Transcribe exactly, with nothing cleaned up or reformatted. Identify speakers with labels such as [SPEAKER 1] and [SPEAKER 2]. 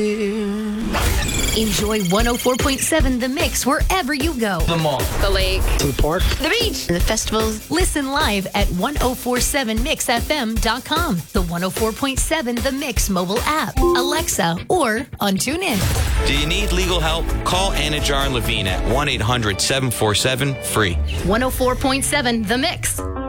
[SPEAKER 1] Enjoy one oh four point seven The Mix wherever you go.
[SPEAKER 2] The mall.
[SPEAKER 3] The lake.
[SPEAKER 2] The park.
[SPEAKER 3] The beach.
[SPEAKER 1] The festivals. Listen live at ten forty-seven mix f m dot com, the one oh four point seven The Mix mobile app, Alexa, or on TuneIn.
[SPEAKER 4] Do you need legal help? Call Anajar and Levine at one eight hundred seven four seven free.
[SPEAKER 1] one oh four point seven The Mix.